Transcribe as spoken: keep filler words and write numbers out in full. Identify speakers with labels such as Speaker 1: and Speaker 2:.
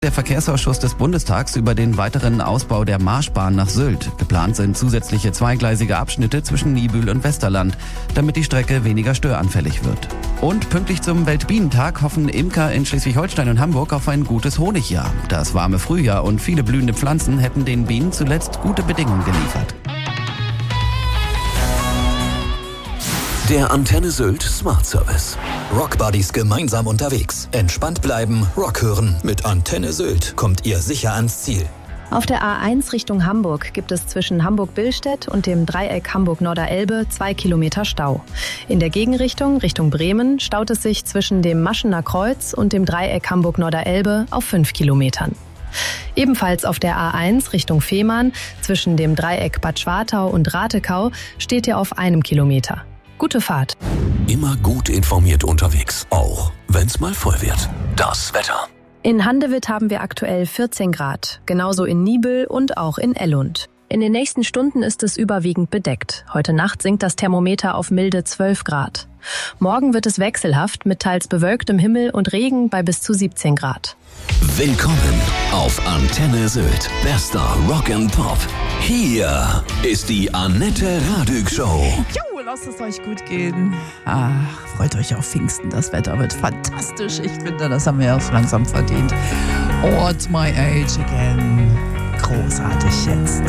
Speaker 1: Der Verkehrsausschuss des Bundestags über den weiteren Ausbau der Marschbahn nach Sylt. Geplant sind zusätzliche zweigleisige Abschnitte zwischen Niebüll und Westerland, damit die Strecke weniger störanfällig wird. Und pünktlich zum Weltbienentag hoffen Imker in Schleswig-Holstein und Hamburg auf ein gutes Honigjahr. Das warme Frühjahr und viele blühende Pflanzen hätten den Bienen zuletzt gute Bedingungen geliefert.
Speaker 2: Der Antenne Sylt Smart Service. Rockbuddies gemeinsam unterwegs. Entspannt bleiben, Rock hören. Mit Antenne Sylt kommt ihr sicher ans Ziel.
Speaker 3: Auf der A eins Richtung Hamburg gibt es zwischen Hamburg-Billstedt und dem Dreieck Hamburg-Norderelbe zwei Kilometer Stau. In der Gegenrichtung, Richtung Bremen, staut es sich zwischen dem Maschener Kreuz und dem Dreieck Hamburg-Norderelbe auf fünf Kilometern. Ebenfalls auf der A eins Richtung Fehmarn, zwischen dem Dreieck Bad Schwartau und Ratekau, steht ihr auf einem Kilometer. Gute Fahrt.
Speaker 2: Immer gut informiert unterwegs, auch wenn's mal voll wird. Das Wetter.
Speaker 3: In Handewitt haben wir aktuell vierzehn Grad, genauso in Niebüll und auch in Ellund. In den nächsten Stunden ist es überwiegend bedeckt. Heute Nacht sinkt das Thermometer auf milde zwölf Grad. Morgen wird es wechselhaft mit teils bewölktem Himmel und Regen bei bis zu siebzehn Grad.
Speaker 2: Willkommen auf Antenne Sylt. Bester Rock and Pop. Hier ist die Annette Radück Show.
Speaker 4: Jo, lasst es euch gut gehen. Ach, freut euch auf Pfingsten. Das Wetter wird fantastisch. Ich finde, das haben wir erst langsam verdient. Oh, at my age again. Großartig jetzt.